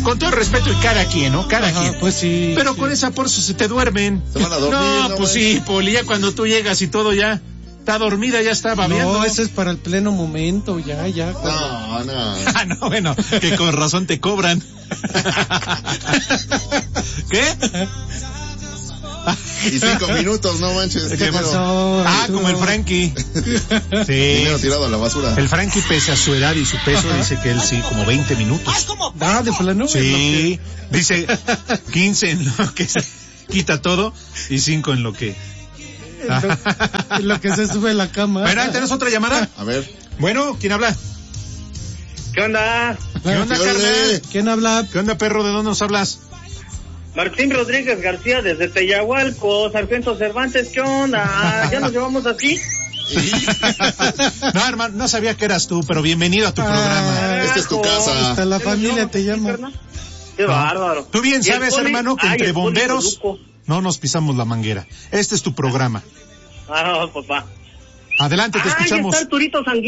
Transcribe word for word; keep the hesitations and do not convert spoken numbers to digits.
con todo el respeto y cada quien, ¿no? Cada Ajá, quien. pues sí. Pero sí. con esa por eso se te duermen. Se van a dormir. No, no pues man. sí, Poli, ya cuando tú llegas y todo ya está dormida, ya está babeando. No, ese es para el pleno momento, ya, ya. No, no. Ah, no, bueno, que con razón te cobran. ¿Qué? Y cinco minutos, no manches. ¿Qué dinero. pasó? Ah, como el Frankie. Sí. Dinero tirado a la basura. El Frankie, pese a su edad y su peso, dice que él sí, como veinte minutos. Ah, de plano. Sí, dice quince en lo que se quita todo y cinco en lo que... En lo, en lo que se sube a la cama. Bueno, ¿tenés otra llamada? A ver. Bueno, ¿quién habla? ¿Qué onda? ¿Qué onda, ¿Qué ole? carnal? ¿Quién habla? ¿Qué onda, perro? ¿De dónde nos hablas? Martín Rodríguez García desde Teyahualco, Sargento Cervantes, ¿qué onda? ¿Ya nos llevamos así? No, hermano, no sabía que eras tú, pero bienvenido a tu Ah, programa. Esta es tu casa. Hasta la ¿Ya nos familia llevamos te así, llama. carnal? Qué bárbaro. Tú bien ¿Y el sabes, poli? hermano, que Ay, entre el poli bomberos Toluco. no nos pisamos la manguera. Este es tu programa. Ah, papá. Adelante, te Ay, escuchamos. está Arturito Sanguíneo.